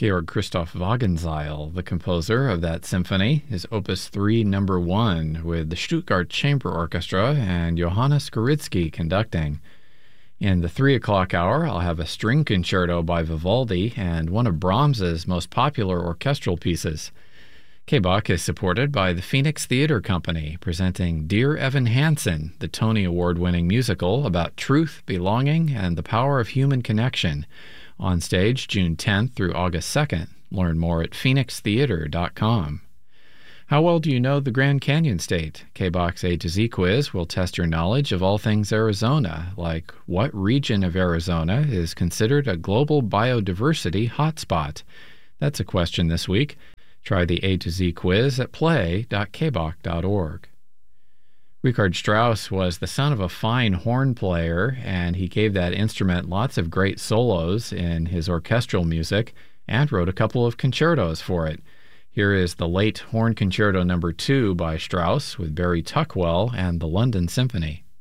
Georg Christoph Wagenseil, the composer of that symphony, is Opus 3 Number 1 with the Stuttgart Chamber Orchestra and Johannes Goritzky conducting. In the 3 o'clock hour, I'll have a string concerto by Vivaldi and one of Brahms's most popular orchestral pieces. KBOK is supported by the Phoenix Theater Company, presenting Dear Evan Hansen, the Tony Award-winning musical about truth, belonging, and the power of human connection. On stage June 10th through August 2nd. Learn more at phoenixtheater.com. How well do you know the Grand Canyon State? KBOK's A to Z quiz will test your knowledge of all things Arizona, like what region of Arizona is considered a global biodiversity hotspot? That's a question this week. Try the A to Z quiz at play.kbok.org. Richard Strauss was the son of a fine horn player, and he gave that instrument lots of great solos in his orchestral music and wrote a couple of concertos for it. Here is the late Horn Concerto No. 2 by Strauss with Barry Tuckwell and the London Symphony.